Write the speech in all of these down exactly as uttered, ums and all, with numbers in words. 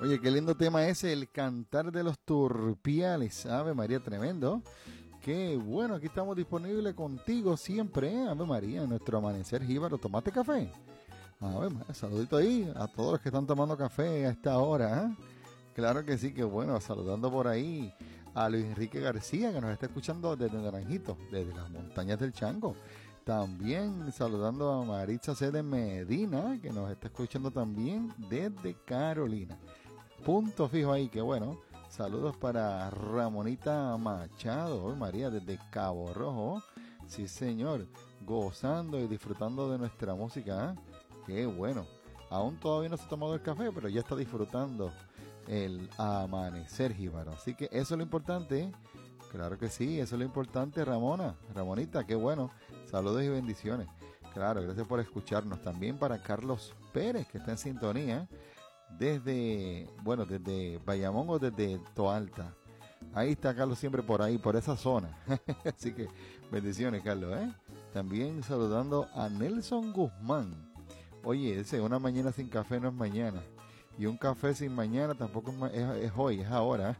Oye, qué lindo tema ese, el cantar de los turpiales. Ave María, tremendo. Qué bueno, aquí estamos disponibles contigo siempre, ¿eh? Ave María, en nuestro amanecer jíbaro. ¿Tomaste café? Ave María, saludito ahí a todos los que están tomando café a esta hora, ¿eh? Claro que sí, que bueno, saludando por ahí a Luis Enrique García, que nos está escuchando desde Naranjito, desde las montañas del Chango. También saludando a Maritza C. de Medina, que nos está escuchando también desde Carolina. Punto fijo ahí, que bueno. Saludos para Ramonita Machado, oh, María, desde Cabo Rojo. Sí, señor, gozando y disfrutando de nuestra música, ¿eh? Qué bueno. Aún todavía no se ha tomado el café, pero ya está disfrutando el amanecer jíbaro. Así que eso es lo importante, ¿eh? Claro que sí, eso es lo importante, Ramona. Ramonita, qué bueno. Saludos y bendiciones. Claro, gracias por escucharnos. También para Carlos Pérez, que está en sintonía desde, bueno, desde Bayamón o desde Toalta. Ahí está Carlos, siempre por ahí, por esa zona. Así que bendiciones, Carlos, ¿eh? También saludando a Nelson Guzmán. Oye, ese, una mañana sin café no es mañana. Y un café sin mañana tampoco es, es, es hoy, es ahora.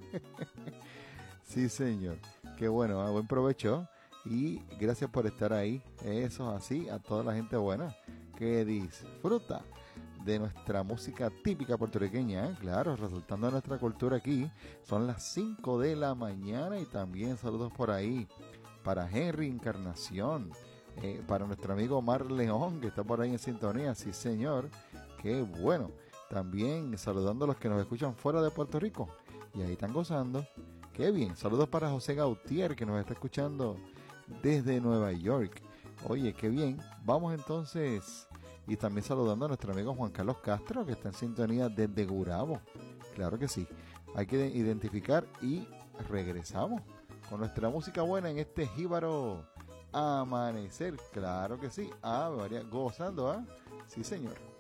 Sí, señor. Qué bueno, ¿eh? Buen provecho. Y gracias por estar ahí. Eso es así, a toda la gente buena que disfruta de nuestra música típica puertorriqueña, ¿eh? Claro, resultando de nuestra cultura aquí. Son las cinco de la mañana y también saludos por ahí para Henry Encarnación, eh, para nuestro amigo Omar León, que está por ahí en sintonía. Sí, señor. Qué bueno. También saludando a los que nos escuchan fuera de Puerto Rico y ahí están gozando. Qué bien. Saludos para José Gautier, que nos está escuchando desde Nueva York. Oye, qué bien. Vamos entonces. Y también saludando a nuestro amigo Juan Carlos Castro, que está en sintonía desde Gurabo. Claro que sí. Hay que identificar y regresamos con nuestra música buena en este jíbaro amanecer. Claro que sí. Ah, me varía gozando, ¿ah? ¿eh? Sí, señor.